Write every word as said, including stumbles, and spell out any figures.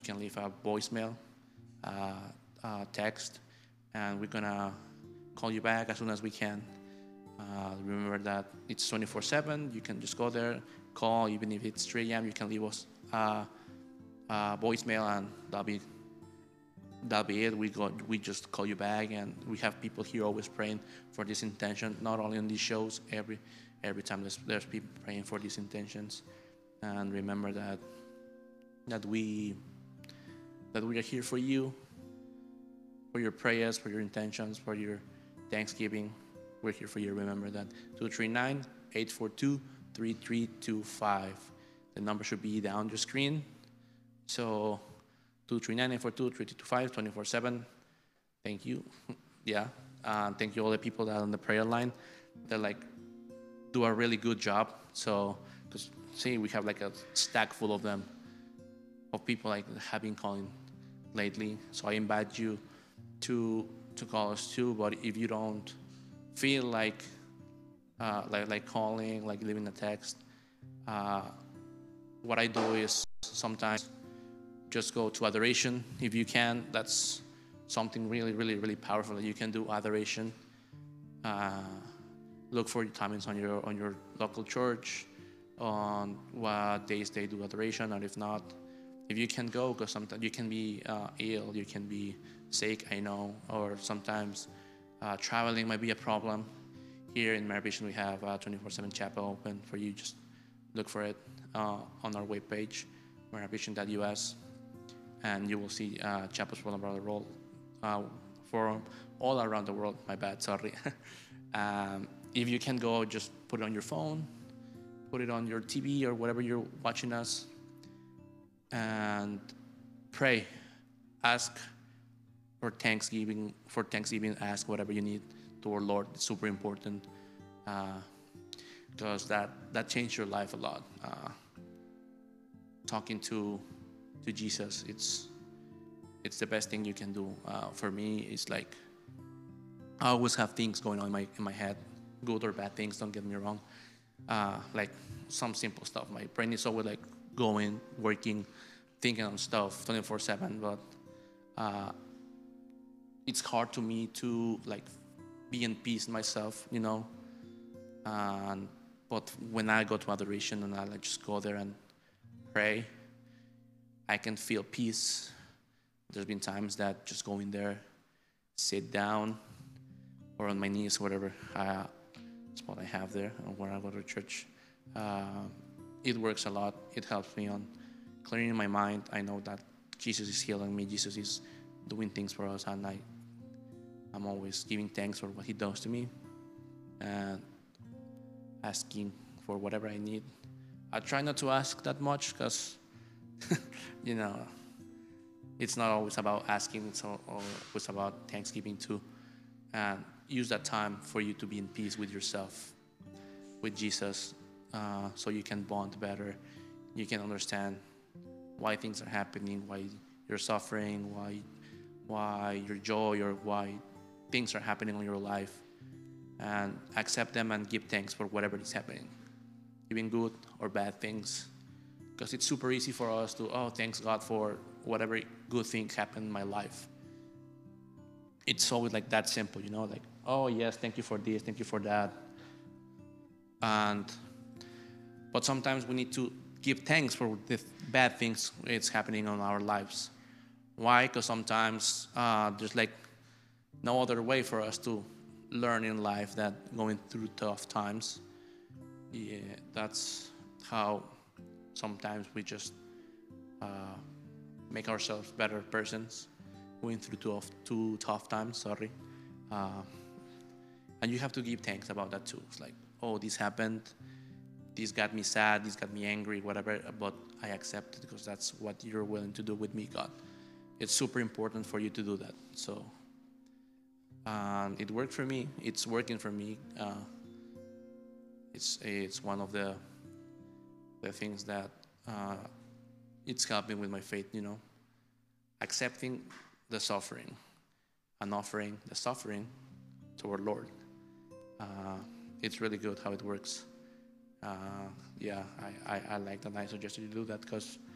You can leave a voicemail, uh, uh, text, and we're gonna call you back as soon as we can. Uh, remember that it's twenty-four seven. You can just go there, call, even if it's three a m. You can leave us uh, a voicemail, and that'll be that'll be it. We go, we just call you back, and we have people here always praying for this intention. Not only on these shows, every every time there's there's people praying for these intentions. And remember that that we that we are here for you, for your prayers, for your intentions, for your thanksgiving. We're here for you. Remember that two three nine, eight four two, three three two five. The number should be down your screen. So two three nine, eight four two, three three two five, twenty-four seven. Thank you. Yeah. Uh, thank you all the people that are on the prayer line that like do a really good job. So because see, we have like a stack full of them, of people like have been calling lately. So I invite you to to call us too. But if you don't feel like uh, like like calling, like leaving a text, uh, what I do is sometimes just go to adoration if you can. That's something really, really, really powerful that you can do. Adoration. Uh, look for your timings on your on your local church, on what days they do adoration, and if not, if you can go, because sometimes you can be uh, ill, you can be sick, I know, or sometimes uh, traveling might be a problem. Here in Maravision, we have a twenty-four seven chapel open for you. Just look for it uh, on our webpage, maravision dot U S, and you will see uh, chapels from around the world, uh, for all around the world. My bad, sorry. um, if you can go, just put it on your phone, put it on your T V or whatever you're watching us, and pray. Ask for Thanksgiving. For Thanksgiving, ask whatever you need to our Lord. It's super important because uh, that that changed your life a lot. Uh, talking to to Jesus, it's it's the best thing you can do. Uh, for me, it's like I always have things going on in my in my head, good or bad things. Don't get me wrong. Uh, like some simple stuff. My brain is always like going, working, thinking on stuff twenty-four seven. But uh, it's hard to me to like be in peace myself, you know. And but when I go to adoration and I like just go there and pray, I can feel peace. There's been times that just go in there, sit down, or on my knees, whatever uh, spot I have there, or where I go to church. Uh, it works a lot. It helps me on clearing my mind. I know that Jesus is healing me. Jesus is doing things for us, and I, I'm always giving thanks for what He does to me, and asking for whatever I need. I try not to ask that much because, you know, it's not always about asking. It's always about thanksgiving too. And use that time for you to be in peace with yourself, with Jesus, uh, so you can bond better. You can understand why things are happening, why you're suffering, why why your joy, or why things are happening in your life, and accept them and give thanks for whatever is happening, even good or bad things. Because it's super easy for us to, oh, thanks God for whatever good thing happened in my life. It's always like that simple, you know, like, oh yes, thank you for this, thank you for that. And but sometimes we need to give thanks for the bad things it's happening in our lives. Why? Because sometimes uh, there's like no other way for us to learn in life than going through tough times. Yeah, that's how sometimes we just uh, make ourselves better persons, going through tough, two tough times, sorry. Uh, and you have to give thanks about that too. It's like, oh, this happened, this got me sad, this got me angry, whatever, but I accept it because that's what you're willing to do with me, God. It's super important for you to do that. So um, it worked for me. It's working for me. Uh, it's it's one of the the things that uh, it's helping with my faith, you know, accepting the suffering and offering the suffering to our Lord. Uh, it's really good how it works. Uh, yeah, I, I, I like that. I suggest you do that because